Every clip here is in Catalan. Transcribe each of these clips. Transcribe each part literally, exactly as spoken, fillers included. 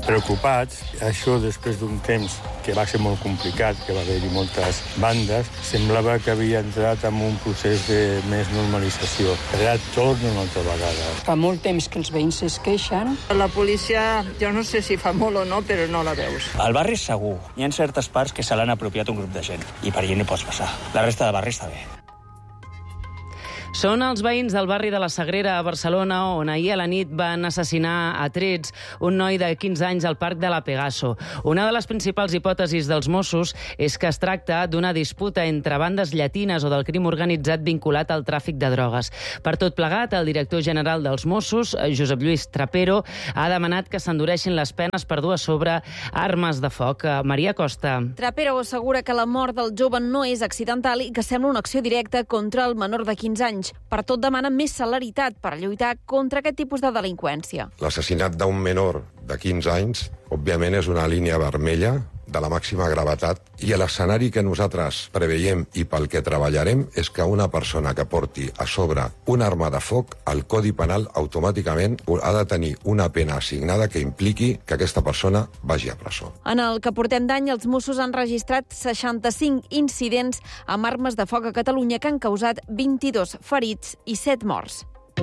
preocupats. Això, després d'un temps que va ser molt complicat, que va haver-hi moltes bandes, semblava que havia entrat en un procés de més normalització. Ara torna una altra vegada. Fa molt temps que els veïns es queixen. La policia, jo no sé si fa molt o no, però no la veus. El barri és segur. Hi ha certes parts que se l'han apropiat un grup de gent i per allà no pots passar. La resta de barri està bé. Són els veïns del barri de la Sagrera a Barcelona, on ahir a la nit van assassinar a trets un noi de quinze anys al parc de la Pegaso. Una de les principals hipòtesis dels Mossos és que es tracta d'una disputa entre bandes llatines o del crim organitzat vinculat al tràfic de drogues. Per tot plegat, el director general dels Mossos, Josep Lluís Trapero, ha demanat que s'endureixin les penes per dur a sobre armes de foc. Maria Costa. Trapero assegura que la mort del jove no és accidental i que sembla una acció directa contra el menor de quinze anys. Per tot demana més celeritat per lluitar contra aquest tipus de delinqüència. L'assassinat d'un menor de quinze anys, òbviament, és una línia vermella de la màxima gravetat i l'escenari que nosaltres preveiem i pel que treballarem és que una persona que porti a sobre una arma de foc, el Codi Penal automàticament ha de tenir una pena assignada que impliqui que aquesta persona vagi a presó. En el que portem d'any, els Mossos han registrat seixanta-cinc incidents amb armes de foc a Catalunya que han causat vint-i-dos ferits i set morts.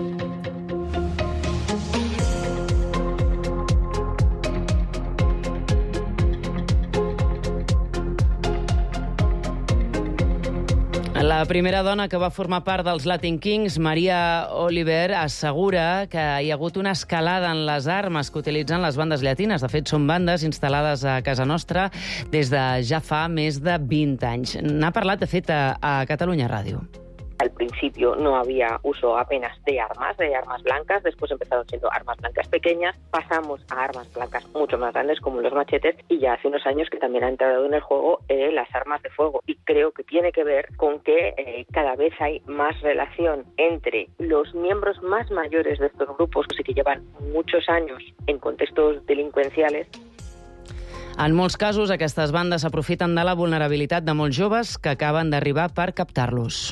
La primera dona que va formar part dels Latin Kings, Maria Oliver, assegura que hi ha hagut una escalada en les armes que utilitzen les bandes llatines. De fet, són bandes instal·lades a casa nostra des de ja fa més de vint anys. N'ha parlat, de fet, a, a Catalunya Ràdio. Al principio no había uso apenas de armas, de armas blancas, después empezaron siendo armas blancas pequeñas, pasamos a armas blancas mucho más grandes como los machetes y ya hace unos años que también ha entrado en el juego eh, las armas de fuego y creo que tiene que ver con que eh, cada vez hay más relación entre los miembros más mayores de estos grupos y que llevan muchos años en contextos delincuenciales. En molts casos, aquestes bandes s'aprofiten de la vulnerabilitat de molts joves que acaben d'arribar per captar-los.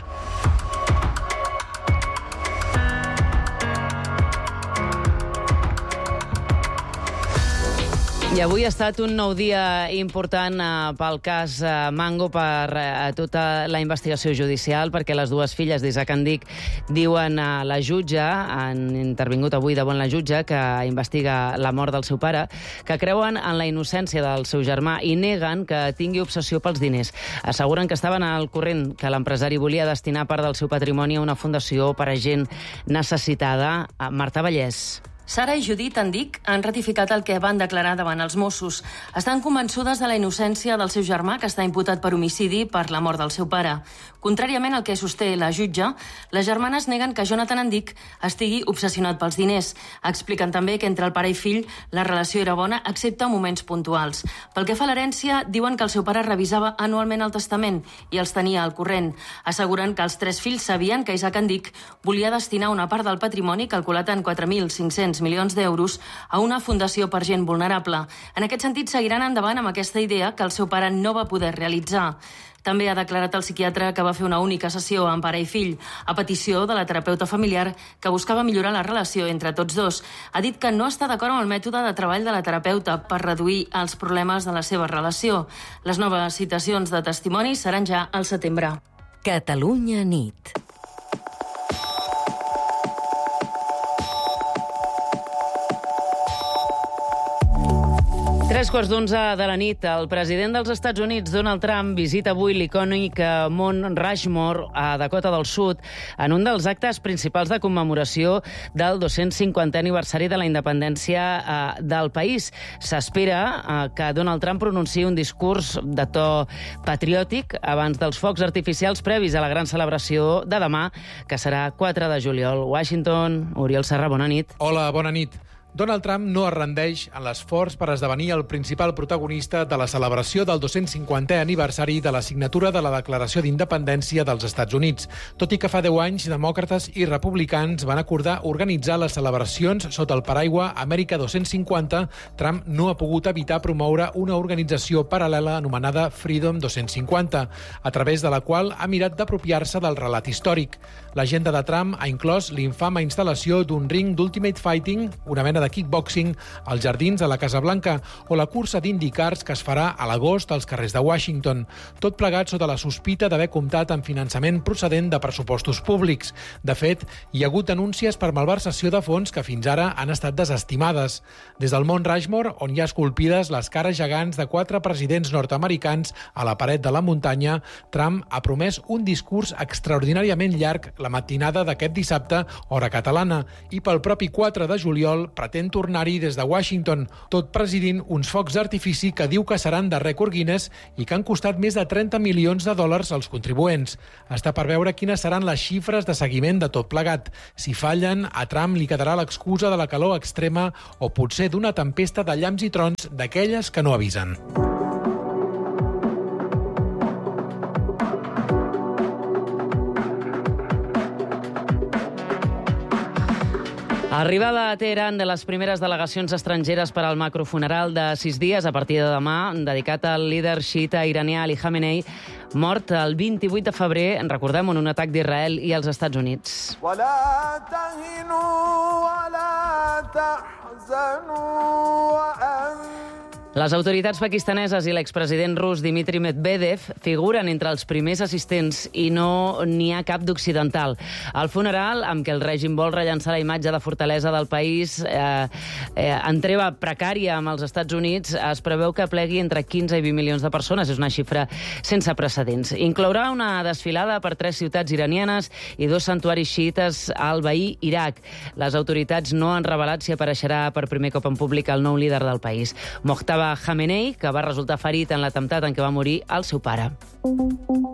I avui ha estat un nou dia important eh, pel cas eh, Mango, per eh, tota la investigació judicial, perquè les dues filles d'Isaac Andic diuen a la jutge, han intervingut avui davant la jutge que investiga la mort del seu pare, que creuen en la innocència del seu germà i neguen que tingui obsessió pels diners. Asseguren que estaven al corrent que l'empresari volia destinar part del seu patrimoni a una fundació per a gent necessitada. Marta Vallès. Sara i Judit Andic han ratificat el que van declarar davant els Mossos. Estan convençudes de la innocència del seu germà, que està imputat per homicidi per la mort del seu pare. Contràriament al que sosté la jutge, les germanes neguen que Jonathan Andic estigui obsessionat pels diners. Expliquen també que entre el pare i fill la relació era bona, excepte en moments puntuals. Pel que fa a l'herència, diuen que el seu pare revisava anualment el testament i els tenia al corrent. Asseguren que els tres fills sabien que Isaac Andic volia destinar una part del patrimoni, calculat en quatre mil cinc-cents milions d'euros, a una fundació per gent vulnerable. En aquest sentit, seguiran endavant amb aquesta idea que el seu pare no va poder realitzar. També ha declarat el psiquiatre que va fer una única sessió amb pare i fill, a petició de la terapeuta familiar que buscava millorar la relació entre tots dos. Ha dit que no està d'acord amb el mètode de treball de la terapeuta per reduir els problemes de la seva relació. Les noves citacions de testimonis seran ja al setembre. Catalunya nit. Tres quarts d'onze de la nit, el president dels Estats Units, Donald Trump, visita avui l'icònic Mont Rushmore a Dakota del Sud en un dels actes principals de commemoració del dos-cents cinquantè aniversari de la independència eh, del país. S'espera eh, que Donald Trump pronunciï un discurs de to patriòtic abans dels focs artificials previs a la gran celebració de demà, que serà quatre de juliol. Washington, Oriol Serra, bona nit. Hola, bona nit. Donald Trump no es rendeix en l'esforç per esdevenir el principal protagonista de la celebració del dos-cents cinquantè aniversari de la signatura de la Declaració d'Independència dels Estats Units. Tot i que fa deu anys, demòcrates i republicans van acordar organitzar les celebracions sota el paraigua Amèrica dos-cents cinquanta, Trump no ha pogut evitar promoure una organització paral·lela anomenada Freedom dos-cents cinquanta, a través de la qual ha mirat d'apropiar-se del relat històric. L'agenda de Trump ha inclòs l'infame instal·lació d'un ring d'Ultimate Fighting, una mena de kickboxing als jardins de la Casa Blanca o la cursa d'IndyCars que es farà a l'agost als carrers de Washington. Tot plegat sota la sospita d'haver comptat amb finançament procedent de pressupostos públics. De fet, hi ha hagut denúncies per malversació de fons que fins ara han estat desestimades. Des del Mont Rushmore, on hi ha esculpides les cares gegants de quatre presidents nord-americans a la paret de la muntanya, Trump ha promès un discurs extraordinàriament llarg la matinada d'aquest dissabte, hora catalana, i pel propi quatre de juliol pretén tornar-hi des de Washington, tot presidint uns focs d'artifici que diu que seran de rècord Guinness i que han costat més de trenta milions de dòlars als contribuents. Està per veure quines seran les xifres de seguiment de tot plegat. Si fallen, a Trump li quedarà l'excusa de la calor extrema o potser d'una tempesta de llamps i trons d'aquelles que no avisen. Arribada a Teheran de les primeres delegacions estrangeres per al macrofuneral de sis dies a partir de demà, dedicat al líder xiita iranià Ali Khamenei, mort el vint-i-vuit de febrer, en recordem, en un atac d'Israel i els Estats Units. Les autoritats pakistaneses i l'expresident rus Dmitry Medvedev figuren entre els primers assistents i no n'hi ha cap d'occidental. El funeral, amb què el règim vol rellançar la imatge de fortalesa del país eh, eh, en treva precària amb els Estats Units, es preveu que plegui entre quinze i vint milions de persones. És una xifra sense precedents. Inclourà una desfilada per tres ciutats iranianes i dos santuaris xiites al veí Iraq. Les autoritats no han revelat si apareixerà per primer cop en públic el nou líder del país, Mojtaba Khamenei, que va resultar ferit en l'atemptat en què va morir el seu pare.